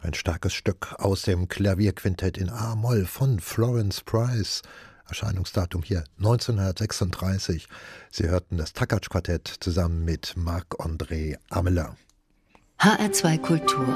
Ein starkes Stück aus dem Klavierquintett in A-Moll von Florence Price. Erscheinungsdatum hier 1936. Sie hörten das Takacs-Quartett zusammen mit Marc-André Amelin. HR2 Kultur.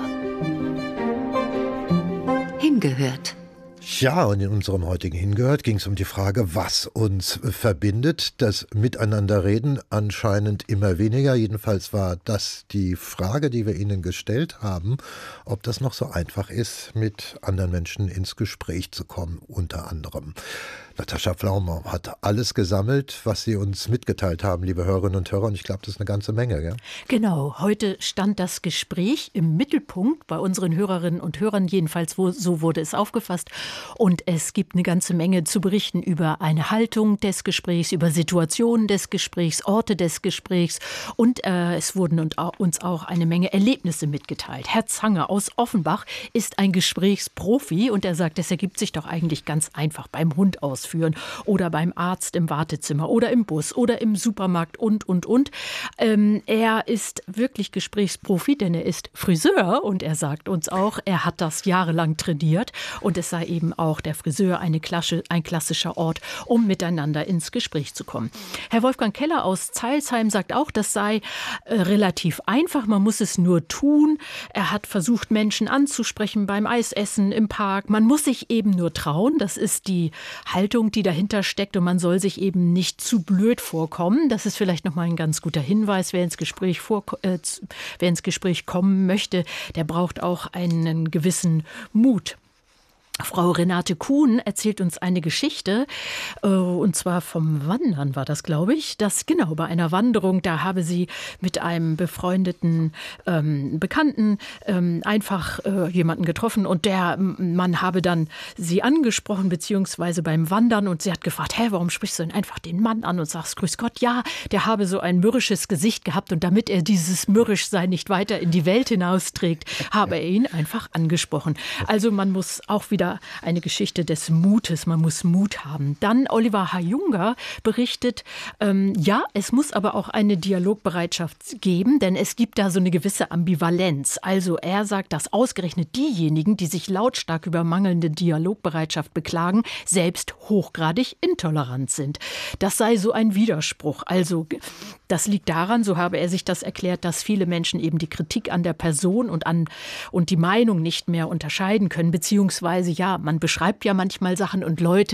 Hingehört. Ja, und in unserem heutigen Hingehört ging es um die Frage, was uns verbindet. Das Miteinanderreden anscheinend immer weniger. Jedenfalls war das die Frage, die wir Ihnen gestellt haben, ob das noch so einfach ist, mit anderen Menschen ins Gespräch zu kommen, unter anderem. Natascha Pflaume hat alles gesammelt, was Sie uns mitgeteilt haben, liebe Hörerinnen und Hörer. Und ich glaube, das ist eine ganze Menge. Gell? Genau, heute stand das Gespräch im Mittelpunkt bei unseren Hörerinnen und Hörern. Jedenfalls so wurde es aufgefasst. Und es gibt eine ganze Menge zu berichten über eine Haltung des Gesprächs, über Situationen des Gesprächs, Orte des Gesprächs. Und es wurden uns auch eine Menge Erlebnisse mitgeteilt. Herr Zanger aus Offenbach ist ein Gesprächsprofi und er sagt, es ergibt sich doch eigentlich ganz einfach beim Hund ausführen oder beim Arzt im Wartezimmer oder im Bus oder im Supermarkt und. Er ist wirklich Gesprächsprofi, denn er ist Friseur und er sagt uns auch, er hat das jahrelang trainiert und es sei eben auch der Friseur ein klassischer Ort, um miteinander ins Gespräch zu kommen. Herr Wolfgang Keller aus Zeilsheim sagt auch, das sei relativ einfach, man muss es nur tun. Er hat versucht, Menschen anzusprechen beim Eisessen im Park. Man muss sich eben nur trauen, das ist die Haltung, die dahinter steckt und man soll sich eben nicht zu blöd vorkommen. Das ist vielleicht nochmal ein ganz guter Hinweis, wer ins Gespräch kommen möchte, der braucht auch einen gewissen Mut. Frau Renate Kuhn erzählt uns eine Geschichte, und zwar vom Wandern war das, glaube ich. Bei einer Wanderung, da habe sie mit einem befreundeten Bekannten einfach jemanden getroffen und der Mann habe dann sie angesprochen, beziehungsweise beim Wandern und sie hat gefragt, warum sprichst du denn einfach den Mann an und sagst, grüß Gott, ja, der habe so ein mürrisches Gesicht gehabt und damit er dieses Mürrischsein nicht weiter in die Welt hinausträgt, habe er ihn einfach angesprochen. Also man muss auch wieder eine Geschichte des Mutes, man muss Mut haben. Dann Oliver H. Junger berichtet, es muss aber auch eine Dialogbereitschaft geben, denn es gibt da so eine gewisse Ambivalenz. Also er sagt, dass ausgerechnet diejenigen, die sich lautstark über mangelnde Dialogbereitschaft beklagen, selbst hochgradig intolerant sind. Das sei so ein Widerspruch. Also das liegt daran, so habe er sich das erklärt, dass viele Menschen eben die Kritik an der Person und die Meinung nicht mehr unterscheiden können, beziehungsweise man beschreibt ja manchmal Sachen und Leute